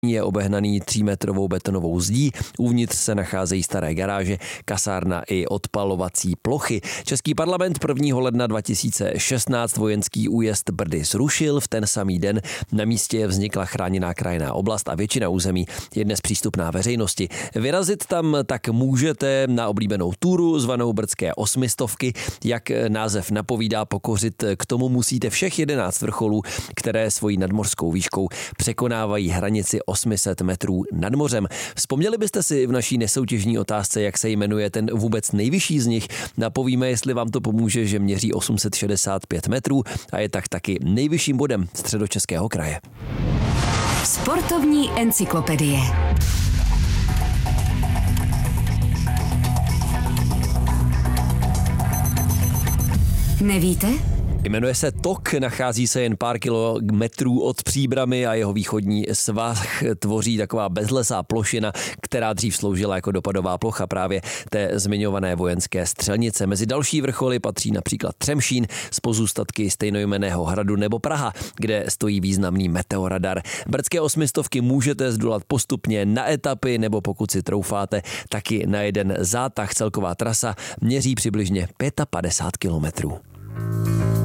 Je obehnaný 3metrovou betonovou zdí, uvnitř se nacházejí staré garáže, kasárna i odpalovací plochy. Český parlament 1. ledna 2016 vojenský újezd Brdy zrušil, v ten samý den na místě vznikla chráněná krajinná oblast a většina území je dnes přístupná veřejnosti. Vyrazit tam tak můžete na oblíbenou túru zvanou Brdské 800, jak název napovídá, pokořit k tomu musíte všech 11 vrcholů, které svojí nadmořskou výškou překonávají hranici 800 metrů nad mořem. Vzpomněli byste si v naší nesoutěžní otázce, jak se jmenuje ten vůbec nejvyšší z nich? Napovíme, jestli vám to pomůže, že měří 865 metrů a je tak taky nejvyšším bodem Středočeského kraje. Sportovní encyklopedie. Nevíte? Jmenuje se Tok, nachází se jen pár kilometrů od Příbrami a jeho východní svah tvoří taková bezlesá plošina, která dřív sloužila jako dopadová plocha právě té zmiňované vojenské střelnice. Mezi další vrcholy patří například Třemšín s pozůstatky stejnojmenného hradu nebo Praha, kde stojí významný meteoradar. Brdské 800 můžete zdolat postupně na etapy nebo pokud si troufáte, taky na jeden zátah. Celková trasa měří přibližně 55 kilometrů.